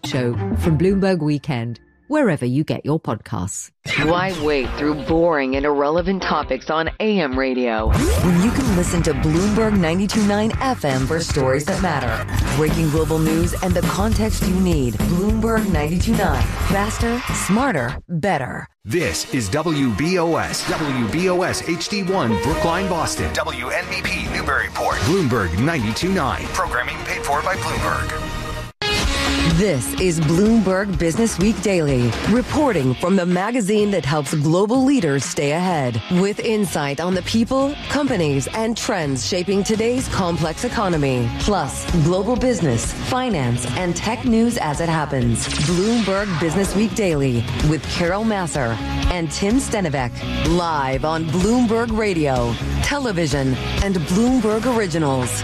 Show from Bloomberg Weekend, wherever you get your podcasts. Why wait through boring and irrelevant topics on AM radio when you can listen to Bloomberg 92.9 FM for stories that matter? Breaking global news and the context you need. Bloomberg 92.9. Faster, smarter, better. This is WBOS HD1 Brookline, Boston. WNBP Newburyport. Bloomberg 92.9. Programming paid for by Bloomberg. This is Bloomberg Business Week Daily, reporting from the magazine that helps global leaders stay ahead, with insight on the people, companies, and trends shaping today's complex economy, plus global business, finance, and tech news as it happens. Bloomberg Business Week Daily with Carol Masser and Tim Stenivek, live on Bloomberg Radio, television, and Bloomberg Originals.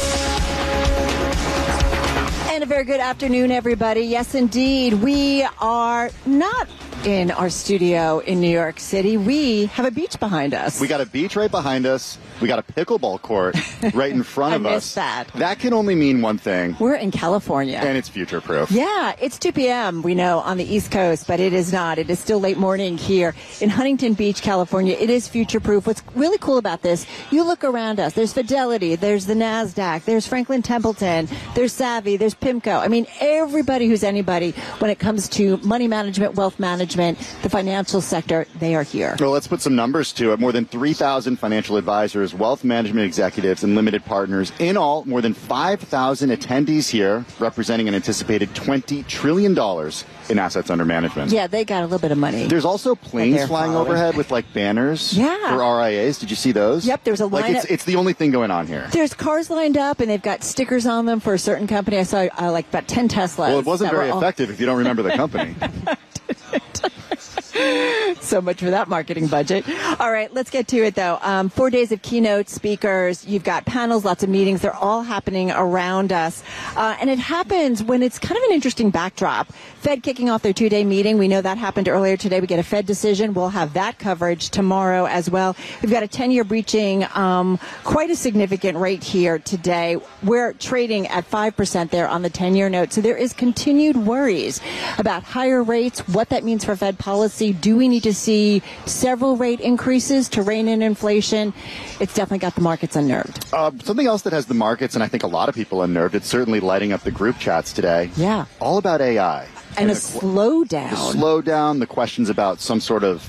And a very good afternoon, everybody. Yes, indeed. We are not in our studio in New York City. We have a beach behind us. We got a beach right behind us. We got a pickleball court right in front of us. I missed that. That can only mean one thing. We're in California. And it's future-proof. Yeah, it's 2 p.m., we know, on the East Coast, but it is not. It is still late morning here in Huntington Beach, California. It is future-proof. What's really cool about this, you look around us. There's Fidelity. There's the NASDAQ. There's Franklin Templeton. There's Savvy. There's PIMCO. I mean, everybody who's anybody when it comes to money management, wealth management, the financial sector, they are here. Well, let's put some numbers to it. More than 3,000 financial advisors, wealth management executives, and limited partners. In all, more than 5,000 attendees here, representing an anticipated $20 trillion in assets under management. Yeah, they got a little bit of money. There's also planes flying overhead with like banners for RIAs. Did you see those? Yep, there's a line. Like it's the only thing going on here. There's cars lined up, and they've got stickers on them for a certain company. I saw like about 10 Teslas. Well, it wasn't very effective if you don't remember the company. So much for that marketing budget. All right, let's get to it, though. 4 days of keynote speakers. You've got panels, lots of meetings. They're all happening around us. And it happens when it's kind of an interesting backdrop. Fed kicking off their 2-day meeting. We know that happened earlier today. We get a Fed decision. We'll have that coverage tomorrow as well. We've got a 10-year breaching quite a significant rate here today. We're trading at 5% there on the 10-year note. So there is continued worries about higher rates, what that means for Fed policy. Do we need to see several rate increases to rein in inflation? It's definitely got the markets unnerved. Something else that has the markets, and I think a lot of people unnerved, it's certainly lighting up the group chats today. Yeah. All about AI. And a slowdown. The slowdown, the questions about some sort of,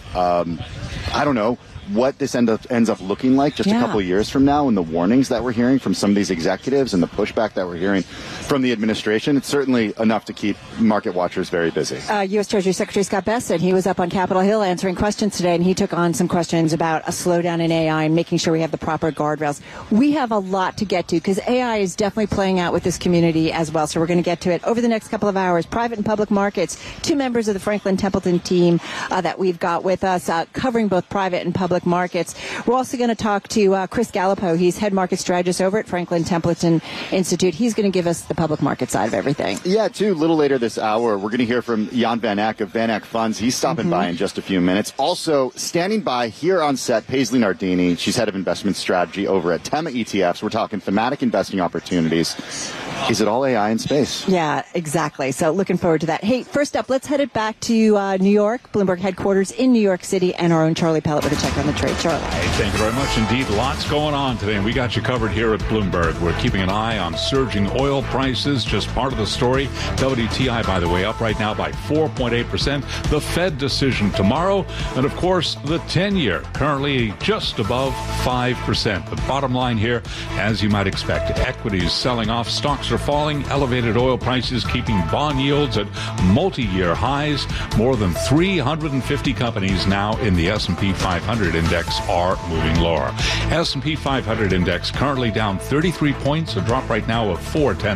I don't know, what this ends up looking like just a couple of years from now, and the warnings that we're hearing from some of these executives and the pushback that we're hearing from the administration. It's certainly enough to keep market watchers very busy. U.S. Treasury Secretary Scott Bessent, he was up on Capitol Hill answering questions today, and he took on some questions about a slowdown in AI and making sure we have the proper guardrails. We have a lot to get to because AI is definitely playing out with this community as well, so we're going to get to it over the next couple of hours. Private and public markets, 2 members of the Franklin Templeton team that we've got with us covering both private and public markets. We're also going to talk to Chris Gallipo. He's head market strategist over at Franklin Templeton Institute. He's going to give us the public market side of everything. Yeah, too. A little later this hour, we're going to hear from Jan Van Eck of Van Eck Funds. He's stopping by in just a few minutes. Also, standing by here on set, Paisley Nardini. She's head of investment strategy over at Tema ETFs. We're talking thematic investing opportunities. Is it all AI in space? Yeah, exactly. So looking forward to that. Hey, first up, let's head it back to New York, Bloomberg headquarters in New York City, and our own Charlie Pellet with a check on the trade. Charlie. Hey, thank you very much indeed. Lots going on today, and we got you covered here at Bloomberg. We're keeping an eye on surging oil prices, just part of the story. WTI, by the way, up right now by 4.8%. The Fed decision tomorrow, and of course, the 10-year, currently just above 5%. The bottom line here, as you might expect, equities selling off, stocks are falling, elevated oil prices keeping bond yields at multi-year highs. More than 350 companies now in the S&P 500 index are moving lower. S&P 500 index currently down 33 points, a drop right now of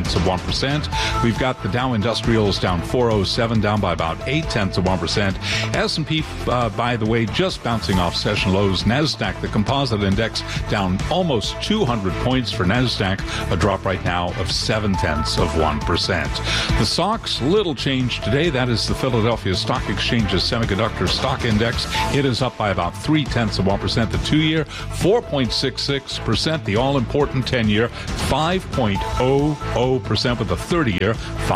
0.4%. We've got the Dow Industrials down 407, down by about 0.8%. S&P, by the way, just bouncing off session lows. NASDAQ, the composite index, down almost 200 points for NASDAQ, a drop right now of 7%. 0.7%. The stocks, little change today. That is the Philadelphia Stock Exchange's Semiconductor Stock Index. It is up by about 0.3%. The 2-year, 4.66%. The all-important 10-year, 5.00%. With the 30-year,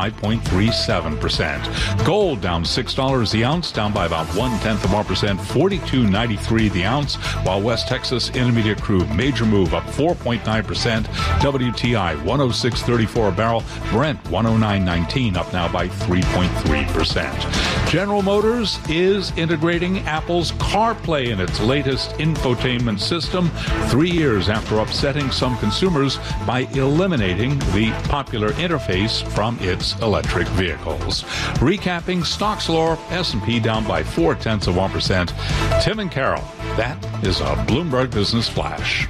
5.37%. Gold down $6 the ounce, down by about 0.1%, $42.93 the ounce, while West Texas Intermediate Crude, major move, up 4.9%, WTI 106.34 a barrel, Brent 109.19, up now by 3.3%. General Motors is integrating Apple's CarPlay in its latest infotainment system 3 years after upsetting some consumers by eliminating the popular interface from its electric vehicles. Recapping stocks lower, S&P down by 0.4%. Tim and Carol, that is a Bloomberg Business Flash.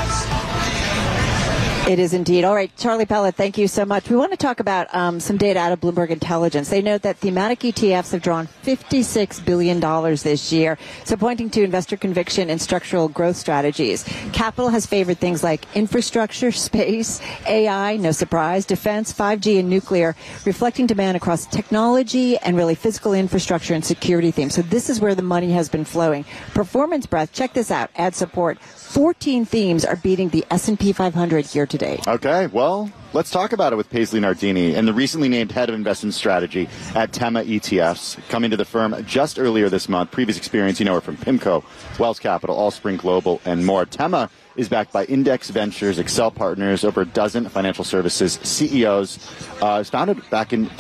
It is indeed. All right, Charlie Pellet, thank you so much. We want to talk about some data out of Bloomberg Intelligence. They note that thematic ETFs have drawn $56 billion this year, so pointing to investor conviction and structural growth strategies. Capital has favored things like infrastructure, space, AI, no surprise, defense, 5G, and nuclear, reflecting demand across technology and really physical infrastructure and security themes. So this is where the money has been flowing. Performance breadth, check this out, ad support. 14 themes are beating the S&P 500 year to date. Okay, well, let's talk about it with Paisley Nardini and the recently named head of investment strategy at Tema ETFs, coming to the firm just earlier this month. Previous experience, you know her from PIMCO, Wells Capital, Allspring Global, and more. Tema is backed by Index Ventures, Excel Partners, over a dozen financial services CEOs. It was founded back in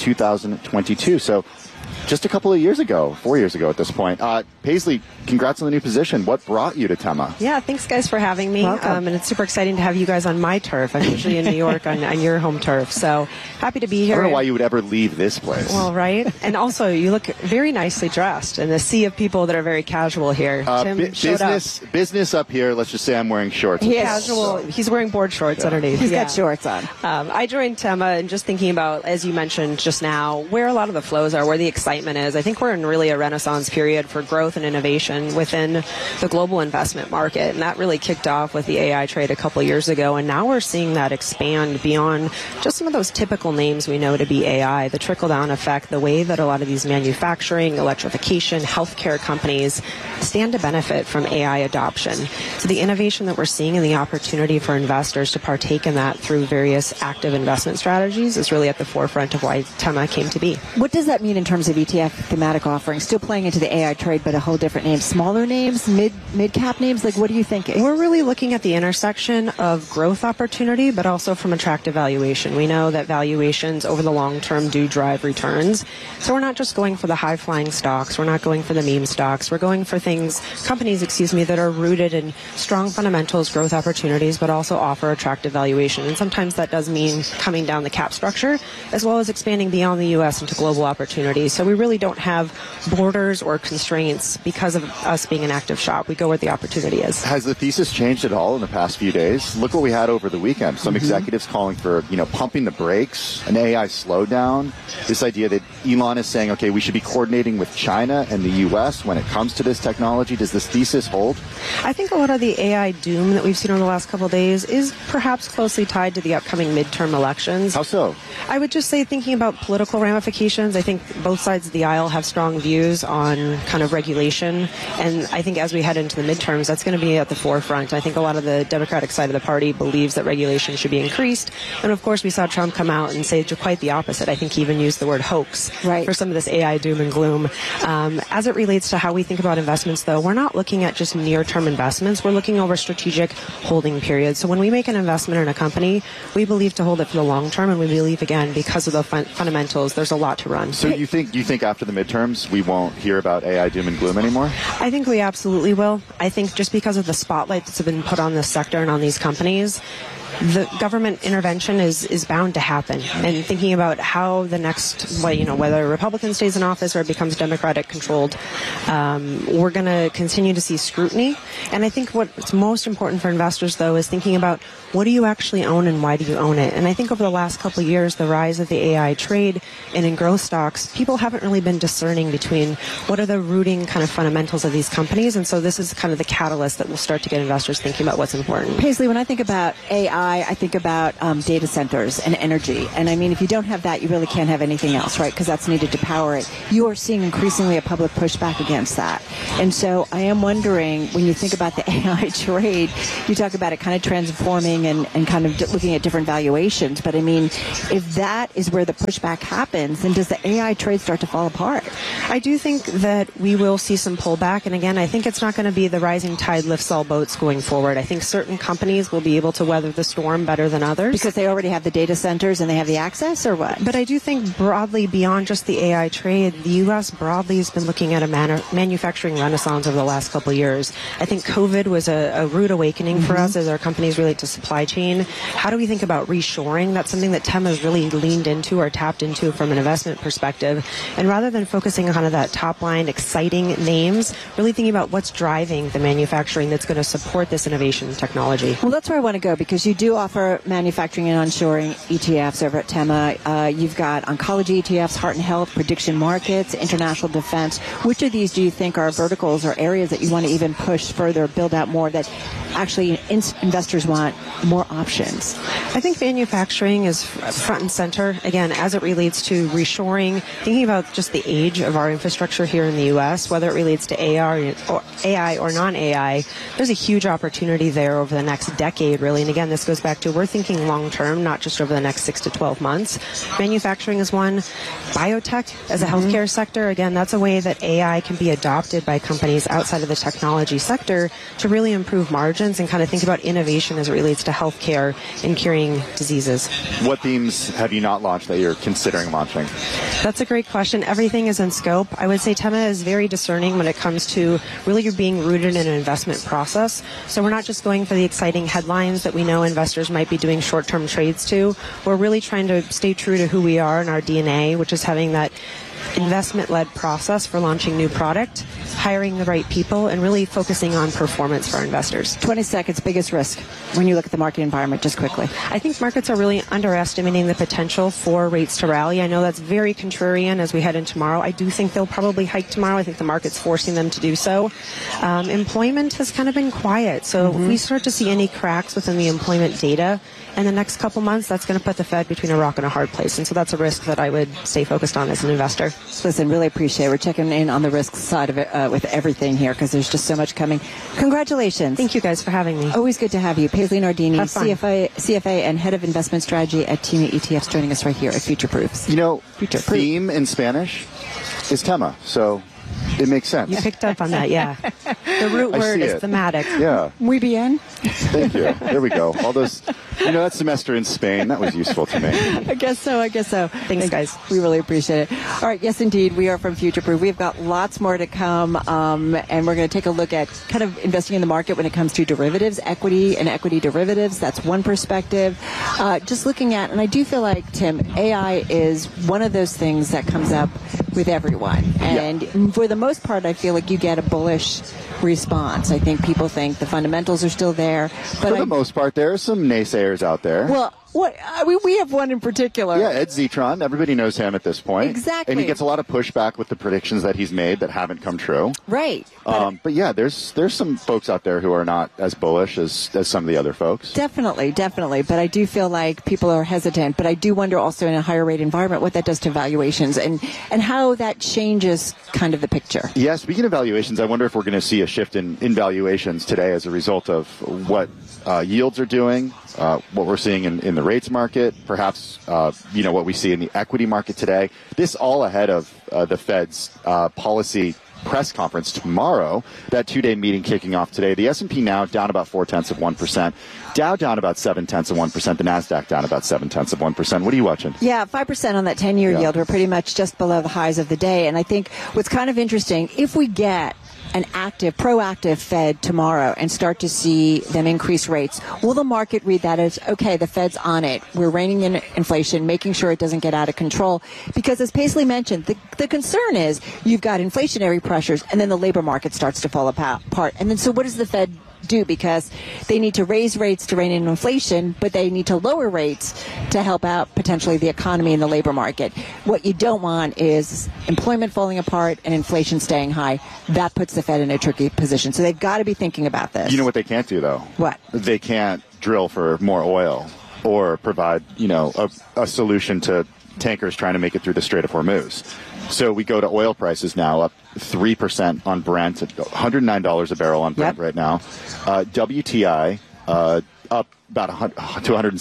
2022, so just a couple of years ago, 4 years ago at this point. Paisley, congrats on the new position. What brought you to Tema? Yeah, thanks, guys, for having me. And it's super exciting to have you guys on my turf. I'm usually in New York on your home turf. So happy to be here. I don't know why you would ever leave this place. Well, right. And also, you look very nicely dressed in a sea of people that are very casual here. Tim business up here. Let's just say I'm wearing shorts. Casual. He's wearing board shorts underneath. He's got shorts on. I joined Tema and just thinking about, as you mentioned just now, where a lot of the flows are, where the excitement is. I think we're in really a renaissance period for growth and innovation within the global investment market, and that really kicked off with the AI trade a couple of years ago, and now we're seeing that expand beyond just some of those typical names we know to be AI, the trickle-down effect, the way that a lot of these manufacturing, electrification, healthcare companies stand to benefit from AI adoption. So the innovation that we're seeing and the opportunity for investors to partake in that through various active investment strategies is really at the forefront of why Tema came to be. What does that mean in terms of ETF thematic offerings? Still playing into the AI trade, but a whole different name. Smaller names, mid-cap names? Like, what are you thinking? We're really looking at the intersection of growth opportunity, but also from attractive valuation. We know that valuations over the long term do drive returns. So we're not just going for the high-flying stocks. We're not going for the meme stocks. We're going for companies that are rooted in strong fundamentals, growth opportunities, but also offer attractive valuation. And sometimes that does mean coming down the cap structure, as well as expanding beyond the U.S. into global opportunities. So we really don't have borders or constraints because of us being an active shop. We go where the opportunity is. Has the thesis changed at all in the past few days? Look what we had over the weekend. Some executives calling for, pumping the brakes, an AI slowdown. This idea that Elon is saying, okay, we should be coordinating with China and the U.S. when it comes to this technology. Does this thesis hold? I think a lot of the AI doom that we've seen over the last couple of days is perhaps closely tied to the upcoming midterm elections. How so? I would just say, thinking about political ramifications, I think both sides of the aisle have strong views on kind of regulation. And I think as we head into the midterms, that's going to be at the forefront. I think a lot of the Democratic side of the party believes that regulation should be increased. And of course, we saw Trump come out and say quite the opposite. I think he even used the word hoax for some of this AI doom and gloom. As it relates to how we think about investments, though, we're not looking at just near-term investments. We're looking over strategic holding periods. So when we make an investment in a company, we believe to hold it for the long term, and we believe, again, because of the fundamentals, there's a lot to run. So you think after the midterms we won't hear about AI doom and gloom anymore? I think we absolutely will. I think just because of the spotlight that's been put on this sector and on these companies, the government intervention is bound to happen. And thinking about how the next, whether a Republican stays in office or it becomes Democratic controlled, we're going to continue to see scrutiny. And I think what's most important for investors, though, is thinking about what do you actually own and why do you own it? And I think over the last couple of years, the rise of the AI trade and in growth stocks, people haven't haven't really been discerning between what are the rooting kind of fundamentals of these companies. And so this is kind of the catalyst that will start to get investors thinking about what's important. Paisley, when I think about AI, I think about data centers and energy. And I mean, if you don't have that, you really can't have anything else, right? Because that's needed to power it. You are seeing increasingly a public pushback against that. And so I am wondering, when you think about the AI trade, you talk about it kind of transforming and kind of looking at different valuations. But I mean, if that is where the pushback happens, then does the AI trade start to fall apart? I do think that we will see some pullback. And again, I think it's not going to be the rising tide lifts all boats going forward. I think certain companies will be able to weather the storm better than others. Because they already have the data centers and they have the access, or what? But I do think broadly, beyond just the AI trade, the U.S. broadly has been looking at a manufacturing renaissance over the last couple of years. I think COVID was a rude awakening for us as our companies relate to supply chain. How do we think about reshoring? That's something that TEMA has really leaned into or tapped into from an investment perspective. And rather than focusing on kind of that top line, exciting names, really thinking about what's driving the manufacturing that's going to support this innovation technology. Well, that's where I want to go, because you do offer manufacturing and onshoring ETFs over at TEMA. You've got oncology ETFs, heart and health, prediction markets, international defense. Which of these do you think are verticals or areas that you want to even push further, build out more, that actually investors want more options? I think manufacturing is front and center, again, as it relates to reshoring, thinking about just the age of our infrastructure here in the U.S., whether it relates to AI or non-AI, there's a huge opportunity there over the next decade, really. And again, this goes back to we're thinking long-term, not just over the next 6 to 12 months. Manufacturing is one. Biotech as a healthcare sector, again, that's a way that AI can be adopted by companies outside of the technology sector to really improve margins and kind of think about innovation as it relates to healthcare and curing diseases. What themes have you not launched that you're considering launching? That's a great question. Everything is in scope. I would say TEMA is very discerning when it comes to really being rooted in an investment process. So we're not just going for the exciting headlines that we know investors might be doing short-term trades to. We're really trying to stay true to who we are and our DNA, which is having that investment-led process for launching new product, hiring the right people, and really focusing on performance for our investors. 20 seconds, biggest risk when you look at the market environment, just quickly. I think markets are really underestimating the potential for rates to rally. I know that's very contrarian as we head into tomorrow. I do think they'll probably hike tomorrow. I think the market's forcing them to do so. Employment has kind of been quiet. So if we start to see any cracks within the employment data in the next couple months, that's going to put the Fed between a rock and a hard place. And so that's a risk that I would stay focused on as an investor. Listen, really appreciate it. We're checking in on the risk side of it with everything here, because there's just so much coming. Congratulations. Thank you guys for having me. Always good to have you. Paisley Nardini, CFA and Head of Investment Strategy at TEMA ETFs, joining us right here at Future Proofs. You know, theme in Spanish is tema, so it makes sense. You picked up on that, yeah. The root word is thematic. Yeah. Muy bien. Thank you. There we go. All those, that semester in Spain, that was useful to me. I guess so. Thanks, guys. We really appreciate it. All right. Yes, indeed. We are from Future Proof. We've got lots more to come, and we're going to take a look at kind of investing in the market when it comes to derivatives, equity and equity derivatives. That's one perspective. Just looking at, and I do feel like, Tim, AI is one of those things that comes up with everyone. And for the most part, I feel like you get a bullish response. I think people think the fundamentals are still there. But for the most part, there are some naysayers out there. Well, we have one in particular. Yeah, Ed Zitron. Everybody knows him at this point. Exactly. And he gets a lot of pushback with the predictions that he's made that haven't come true. Right. But yeah, there's some folks out there who are not as bullish as some of the other folks. Definitely. But I do feel like people are hesitant. But I do wonder also, in a higher rate environment, what that does to valuations and how that changes kind of the picture. Yeah, speaking of valuations, I wonder if we're going to see a shift in valuations today as a result of what yields are doing, what we're seeing in the rates market, perhaps what we see in the equity market today. This all ahead of the Fed's policy press conference tomorrow, that 2-day meeting kicking off today. The S&P now down about 0.4%, Dow down about 0.7%, the NASDAQ down about 0.7%. What are you watching? Yeah, 5% on that 10-year yield. We're pretty much just below the highs of the day. And I think what's kind of interesting, if we get an active, proactive Fed tomorrow and start to see them increase rates, will the market read that as, okay, the Fed's on it, we're reining in inflation, making sure it doesn't get out of control? Because as Paisley mentioned, the concern is you've got inflationary pressures and then the labor market starts to fall apart. And then so what does the Fed do because they need to raise rates to rein in inflation, but they need to lower rates to help out potentially the economy and the labor market. What you don't want is employment falling apart and inflation staying high. That puts the Fed in a tricky position. So they've got to be thinking about this. You know what they can't do, though? What? They can't drill for more oil or provide, a solution to tankers trying to make it through the Strait of Hormuz. So we go to oil prices now up 3% on Brent, $109 a barrel on Brent right now. WTI up about to $106,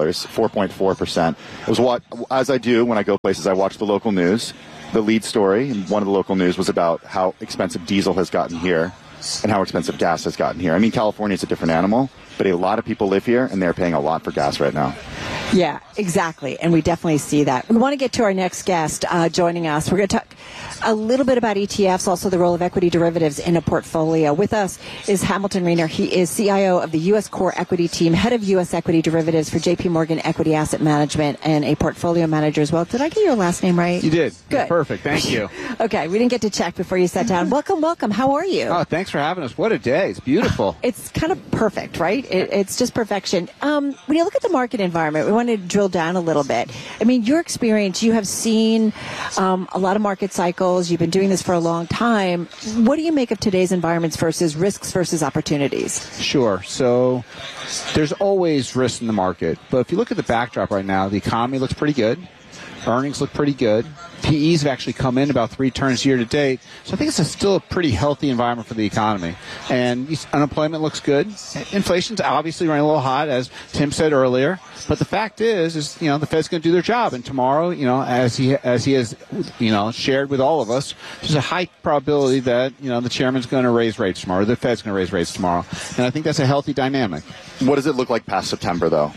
4.4%. As I do when I go places, I watch the local news. The lead story, and one of the local news was about how expensive diesel has gotten here and how expensive gas has gotten here. I mean, California is a different animal, but a lot of people live here, and they're paying a lot for gas right now. Yeah, exactly. And we definitely see that. We want to get to our next guest joining us. We're going to talk a little bit about ETFs, also the role of equity derivatives in a portfolio. With us is Hamilton Reiner. He is CIO of the U.S. Core Equity Team, head of U.S. Equity Derivatives for JP Morgan Equity Asset Management, and a portfolio manager as well. Did I get your last name right? You did. Good. Perfect. Thank you. Okay, we didn't get to check before you sat down. Welcome. How are you? Oh, thanks for having us. What a day. It's beautiful. It's kind of perfect, right? It's just perfection. When you look at the market environment, we want to drill down a little bit. I mean, your experience, you have seen a lot of market cycles. You've been doing this for a long time. What do you make of today's environments versus risks versus opportunities? Sure. So there's always risk in the market. But if you look at the backdrop right now, the economy looks pretty good. Earnings look pretty good. PEs have actually come in about 3 turns year to date. So I think it's still a pretty healthy environment for the economy. And unemployment looks good. Inflation's obviously running a little hot, as Tim said earlier. But the fact is the Fed's going to do their job. And tomorrow, as he has, shared with all of us, there's a high probability that, the chairman's going to raise rates tomorrow, or the Fed's going to raise rates tomorrow. And I think that's a healthy dynamic. What does it look like past September, though?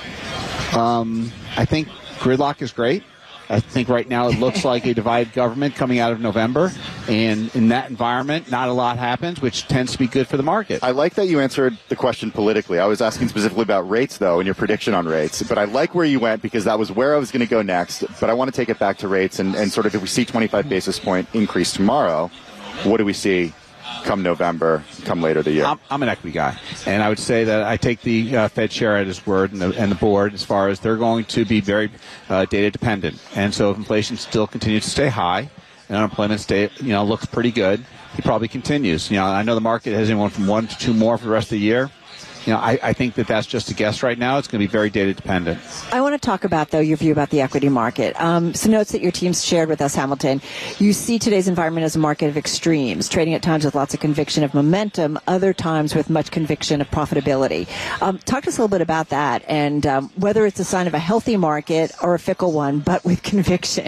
I think gridlock is great. I think right now it looks like a divided government coming out of November. And in that environment, not a lot happens, which tends to be good for the market. I like that you answered the question politically. I was asking specifically about rates, though, and your prediction on rates. But I like where you went because that was where I was going to go next. But I want to take it back to rates and sort of if we see 25 basis point increase tomorrow, what do we see come November, come later the year? I'm an equity guy, and I would say that I take the Fed chair at his word and the board as far as they're going to be very data dependent. And so if inflation still continues to stay high and unemployment looks pretty good, he probably continues. I know the market has anyone from 1 to 2 more for the rest of the year. I think that's just a guess right now. It's going to be very data dependent. I want to talk about, though, your view about the equity market. Some notes that your team's shared with us, Hamilton. You see today's environment as a market of extremes, trading at times with lots of conviction of momentum, other times with much conviction of profitability. Talk to us a little bit about that and whether it's a sign of a healthy market or a fickle one, but with conviction.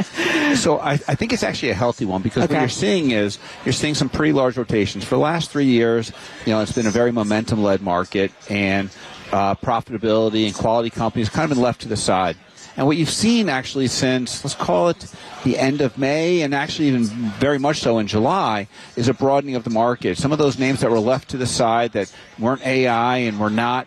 So I think it's actually a healthy one because what you're seeing is you're seeing some pretty large rotations. For the last 3 years, it's been a very momentum-led market. And profitability and quality companies kind of been left to the side. And what you've seen actually since, let's call it the end of May and actually even very much so in July, is a broadening of the market. Some of those names that were left to the side that weren't AI and were not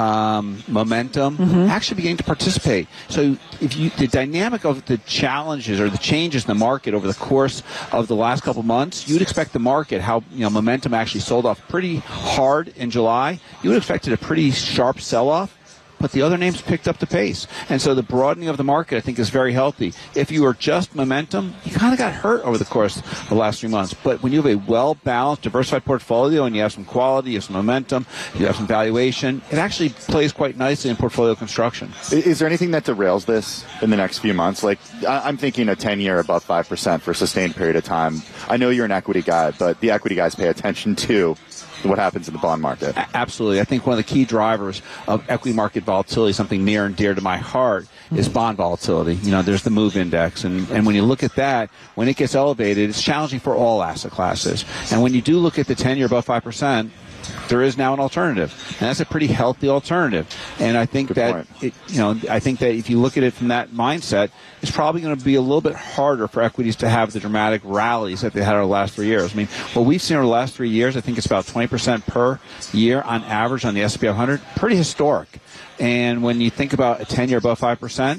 momentum actually beginning to participate. So the dynamic of the challenges or the changes in the market over the course of the last couple months, you'd expect the market, how momentum actually sold off pretty hard in July. You would have expected a pretty sharp sell-off. But the other names picked up the pace. And so the broadening of the market, I think, is very healthy. If you are just momentum, you kind of got hurt over the course of the last 3 months. But when you have a well-balanced, diversified portfolio and you have some quality, you have some momentum, you have some valuation, it actually plays quite nicely in portfolio construction. Is there anything that derails this in the next few months? Like, I'm thinking a 10-year above 5% for a sustained period of time. I know you're an equity guy, but the equity guys pay attention to what happens in the bond market. Absolutely. I think one of the key drivers of equity market volatility, something near and dear to my heart, is bond volatility. There's the MOVE index. And when you look at that, when it gets elevated, it's challenging for all asset classes. And when you do look at the 10-year above 5%, there is now an alternative, and that's a pretty healthy alternative. And I think I think that if you look at it from that mindset, it's probably going to be a little bit harder for equities to have the dramatic rallies that they had over the last 3 years. I mean, what we've seen over the last 3 years, I think it's about 20% per year on average on the S&P 500, pretty historic. And when you think about a 10-year above 5%,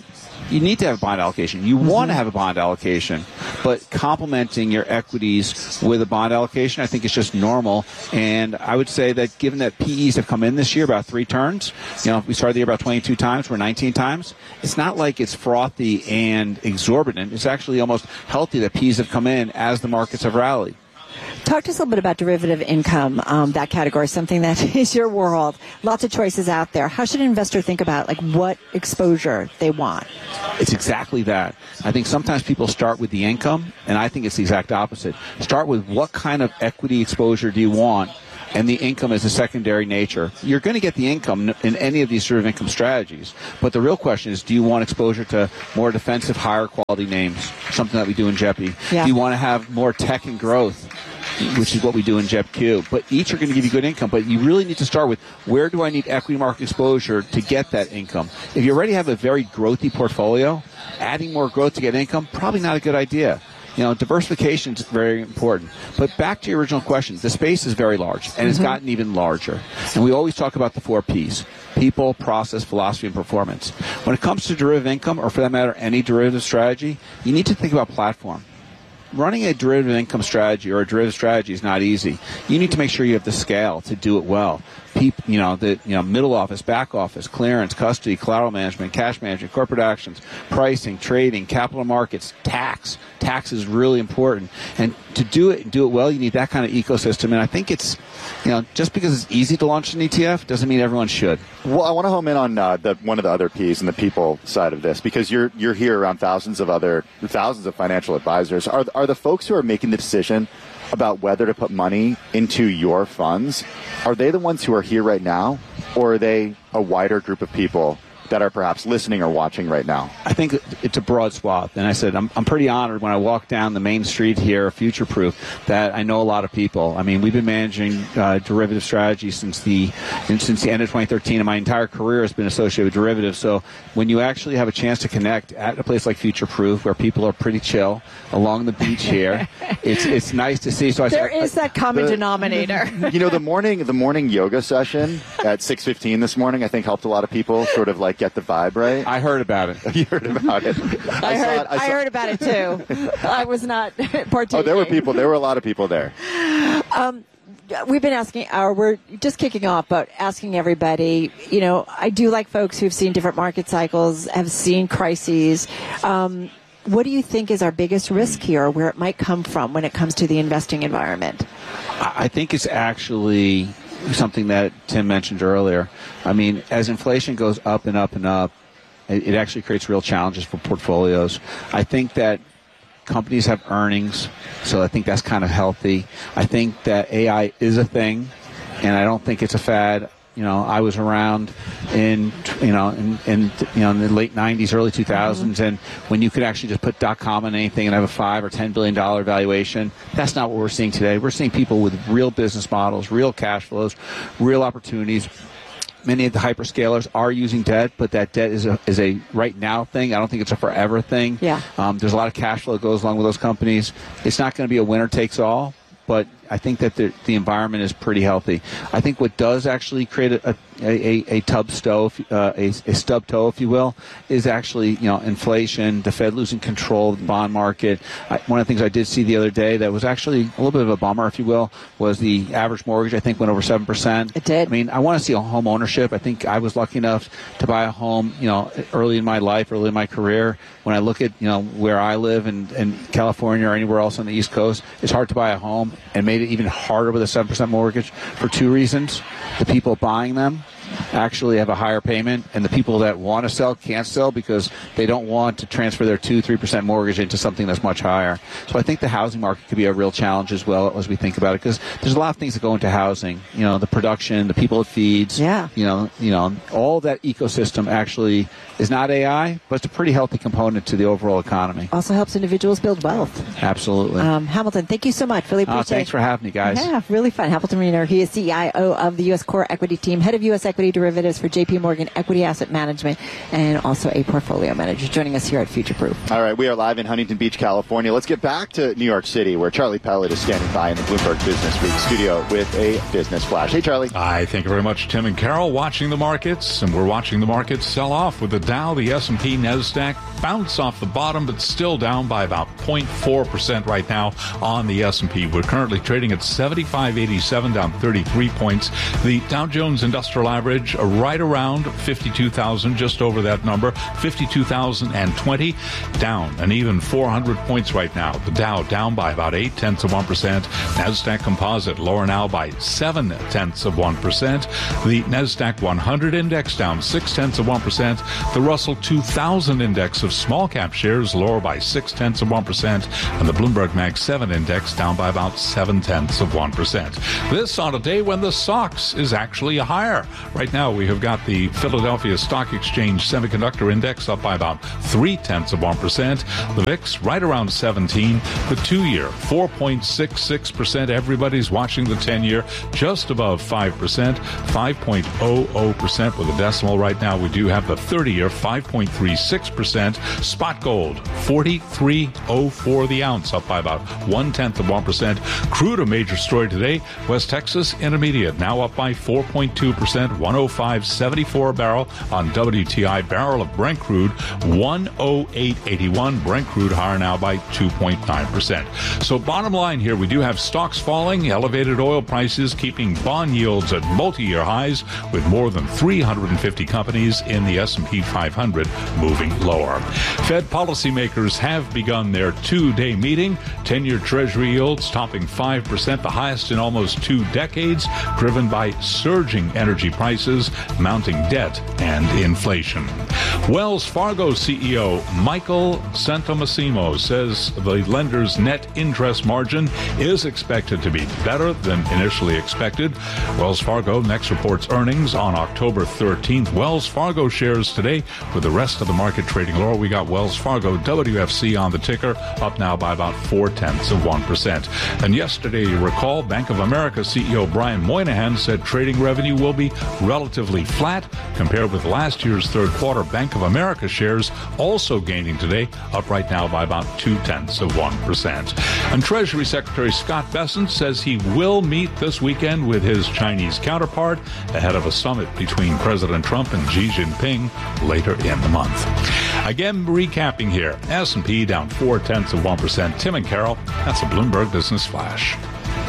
you need to have a bond allocation. You want to have a bond allocation, but complementing your equities with a bond allocation, I think, is just normal. And I would say that given that PEs have come in this year about 3 turns, we started the year about 22 times, we're 19 times. It's not like it's frothy and exorbitant. It's actually almost healthy that PEs have come in as the markets have rallied. Talk to us a little bit about derivative income, that category, something that is your world. Lots of choices out there. How should an investor think about what exposure they want? It's exactly that. I think sometimes people start with the income, and I think it's the exact opposite. Start with what kind of equity exposure do you want, and the income is a secondary nature. You're going to get the income in any of these sort of income strategies, but the real question is, do you want exposure to more defensive, higher quality names, something that we do in JEPI? Yeah. Do you want to have more tech and growth, which is what we do in JEPQ? But each are going to give you good income, but you really need to start with, where do I need equity market exposure to get that income? If you already have a very growthy portfolio, adding more growth to get income, probably not a good idea. Diversification is very important. But back to your original question, the space is very large, and it's gotten even larger. And we always talk about the 4 Ps: people, process, philosophy, and performance. When it comes to derivative income, or for that matter, any derivative strategy, you need to think about platform. Running a derivative income strategy or a derivative strategy is not easy. You need to make sure you have the scale to do it well. Middle office, back office, clearance, custody, collateral management, cash management, corporate actions, pricing, trading, capital markets, tax. Tax is really important. And to do it and do it well, you need that kind of ecosystem. And I think it's, just because it's easy to launch an ETF doesn't mean everyone should. Well, I want to home in on one of the other Ps and the people side of this, because you're here around thousands of financial advisors. Are the folks who are making the decision about whether to put money into your funds, are they the ones who are here right now, or are they a wider group of people that are perhaps listening or watching right now? I think it's a broad swath. And I said, I'm pretty honored when I walk down the main street here, Future Proof, that I know a lot of people. I mean, we've been managing derivative strategies since the end of 2013, and my entire career has been associated with derivatives. So when you actually have a chance to connect at a place like Future Proof, where people are pretty chill along the beach here, it's nice to see. So there is that common denominator. The morning yoga session at 6:15 this morning, I think, helped a lot of people sort of get the vibe right. I heard about it. You heard about it. I heard about it too. I was not partaking. Oh, there were a lot of people there. We've been we're just kicking off, but asking everybody, I do like folks who've seen different market cycles, have seen crises. What do you think is our biggest risk here, where it might come from when it comes to the investing environment? I think it's actually something that Tim mentioned earlier. I mean, as inflation goes up and up and up, it actually creates real challenges for portfolios. I think that companies have earnings, so I think that's kind of healthy. I think that AI is a thing, and I don't think it's a fad. I was around in the late 90s, early 2000s, and when you could actually just put .com on anything and have a $5 or $10 billion valuation, that's not what we're seeing today. We're seeing people with real business models, real cash flows, real opportunities. Many of the hyperscalers are using debt, but that debt is a right now thing. I don't think it's a forever thing. Yeah. There's a lot of cash flow that goes along with those companies. It's not going to be a winner takes all, but I think that the environment is pretty healthy. I think what does actually create a stub toe, if you will, is actually inflation, the Fed losing control of the bond market. One of the things I did see the other day that was actually a little bit of a bummer, if you will, was the average mortgage, I think, went over 7%. It did. I mean, I want to see a home ownership. I think I was lucky enough to buy a home, early in my life, early in my career. When I look at, where I live in California or anywhere else on the East Coast, it's hard to buy a home, and made it even harder with a 7% mortgage for 2 reasons. The people buying them actually have a higher payment, and the people that want to sell can't sell because they don't want to transfer their 2-3% mortgage into something that's much higher. So I think the housing market could be a real challenge as well as we think about it, because there's a lot of things that go into housing. The production, the people it feeds. Yeah. All that ecosystem actually is not AI, but it's a pretty healthy component to the overall economy. Also helps individuals build wealth. Absolutely. Hamilton, thank you so much. Really appreciate it. Thanks for having me, guys. Yeah, really fun. Hamilton Riener, he is CIO of the U.S. Core Equity Team, head of U.S. Equity Derivatives for J.P. Morgan Equity Asset Management, and also a portfolio manager, joining us here at Future Proof. All right, we are live in Huntington Beach, California. Let's get back to New York City, where Charlie Pellet is standing by in the Bloomberg Business Week studio with a business flash. Hey, Charlie. Hi, thank you very much, Tim and Carol. Watching the markets, and we're watching the markets sell off with the Dow, the S&P, NASDAQ bounce off the bottom, but still down by about 0.4% right now on the S&P. We're currently trading at 75.87, down 33 points. The Dow Jones Industrial Average right around 52,000, just over that number, 52,020, down an even 400 points right now. The Dow down by about 0.8%. NASDAQ Composite lower now by 0.7%. The NASDAQ 100 index down 0.6%. The Russell 2000 index of small cap shares lower by 0.6%. And the Bloomberg Mag 7 index down by about 0.7%. This on a day when the SOX is actually higher. Right now we have got the Philadelphia Stock Exchange Semiconductor Index up by about 0.3%. The VIX right around 17. The 2-year 4.66%. Everybody's watching the 10-year just above 5%, 5.00% with a decimal right now. We do have the 30-year 5.36%. Spot gold 43.04 the ounce, up by about 0.1%. Crude, a major story today. West Texas Intermediate now up by 4.2%, 105.74 a barrel on WTI. Barrel of Brent crude 108.81. Brent crude higher now by 2.9%. So bottom line here, we do have stocks falling, elevated oil prices keeping bond yields at multi-year highs, with more than 350 companies in the S&P 500 moving lower. Fed policymakers have begun their 2-day meeting. 10-year Treasury yields topping 5%, the highest in almost 2 decades, driven by surging energy prices, mounting debt, and inflation. Wells Fargo CEO Michael Santomassimo says the lender's net interest margin is expected to be better than initially expected. Wells Fargo next reports earnings on October 13th. Wells Fargo shares today with the rest of the market trading lower. We got Wells Fargo WFC on the ticker, up now by about 0.4%. And yesterday, you recall, Bank of America CEO Brian Moynihan said trading revenue will be relatively flat compared with last year's third quarter. Bank of America shares also gaining today, up right now by about 0.2%. And Treasury Secretary Scott Bessent says he will meet this weekend with his Chinese counterpart ahead of a summit between President Trump and Xi Jinping later in the month. Again, recapping here, S&P down 0.4%. Tim and Carol, that's a Bloomberg Business Flash.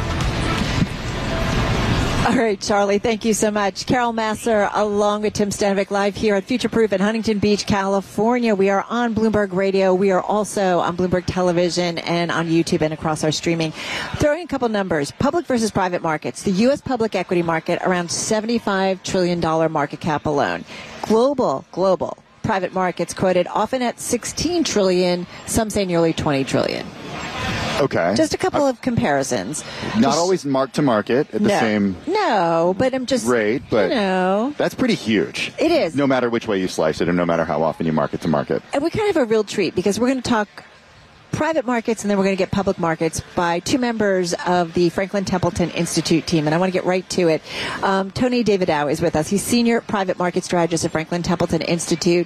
All right, Charlie, thank you so much. Carol Massar along with Tim Stanovic live here at Future Proof in Huntington Beach, California. We are on Bloomberg Radio. We are also on Bloomberg Television and on YouTube and across our streaming. Throwing a couple numbers. Public versus private markets. The U.S. public equity market, around $75 trillion market cap alone. Global private markets quoted often at $16 trillion. Some say nearly $20 trillion. Okay. Just a couple of comparisons. Not always mark to market at the same but I'm just rate, but that's pretty huge. It is. No matter which way you slice it and no matter how often you mark it to market. And we kind of have a real treat because we're going to talk private markets and then we're going to get public markets by two members of the Franklin Templeton Institute team. And I want to get right to it. Tony Davidow is with us. He's Senior Private Market Strategist at Franklin Templeton Institute.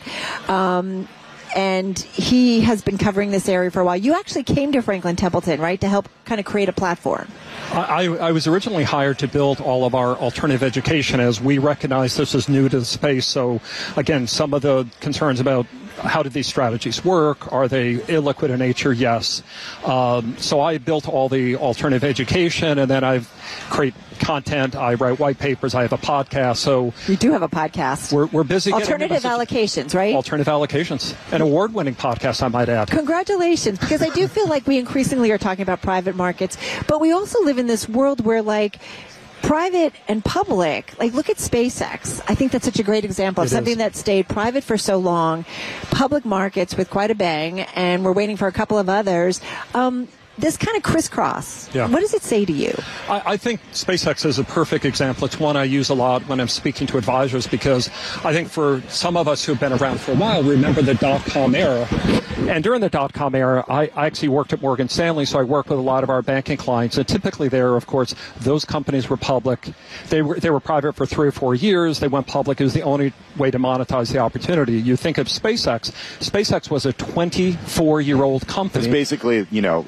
And he has been covering this area for a while. You actually came to Franklin Templeton, right, to help kind of create a platform. I was originally hired to build all of our alternative education as we recognize this is new to the space. So, again, some of the concerns about how do these strategies work? Are they illiquid in nature? Yes. So I built all the alternative education, and then I've create content. I write white papers. I have a podcast. So you do have a podcast. We're busy. Alternative allocations, right? Alternative allocations, an award-winning podcast, I might add. Congratulations, because I do feel like we increasingly are talking about private markets, but we also live in this world where, like, private and public, like look at SpaceX. I think that's such a great example of something that stayed private for so long, public markets with quite a bang, and we're waiting for a couple of others. This kind of crisscross, what does it say to you? I think SpaceX is a perfect example. It's one I use a lot when I'm speaking to advisors because I think for some of us who've been around for a while, remember the dot-com era. And during the dot-com era, I actually worked at Morgan Stanley, so I worked with a lot of our banking clients. And typically there, of course, those companies were public. They were private for 3 or 4 years. They went public. It was the only way to monetize the opportunity. You think of SpaceX. SpaceX was a 24-year-old company. It's basically, older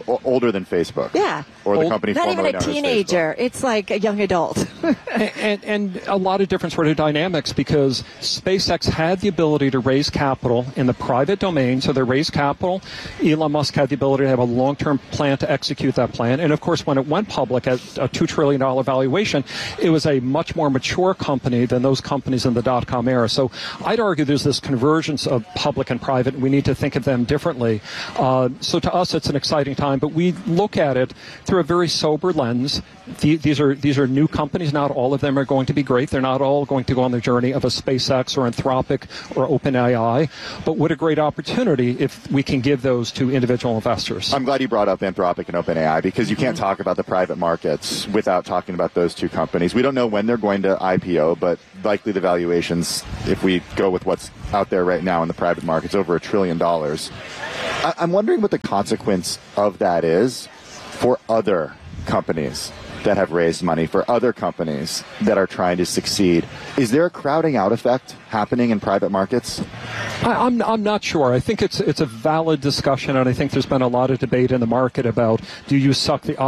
older than Facebook. Yeah. Or the company not even formerly a known as teenager. It's like a young adult. and a lot of different sort of dynamics, because SpaceX had the ability to raise capital in the private domain, so they raised capital. Elon Musk had the ability to have a long-term plan to execute that plan. And, of course, when it went public at a $2 trillion valuation, it was a much more mature company than those companies in the dot-com era. So I'd argue there's this convergence of public and private, and we need to think of them differently. So to us, it's an exciting time, but we look at it through a very sober lens. These are new companies. Not all of them are going to be great. They're not all going to go on the journey of a SpaceX or Anthropic or OpenAI. But what a great opportunity if we can give those to individual investors. I'm glad you brought up Anthropic and OpenAI, because you can't talk about the private markets without talking about those two companies. We don't know when they're going to IPO, but likely the valuations, if we go with what's out there right now in the private markets, over $1 trillion. I'm wondering what the consequence of that is for other companies that have raised money, for other companies that are trying to succeed. Is there a crowding out effect happening in private markets? I'm not sure. I think it's a valid discussion, and I think there's been a lot of debate in the market about, do you suck the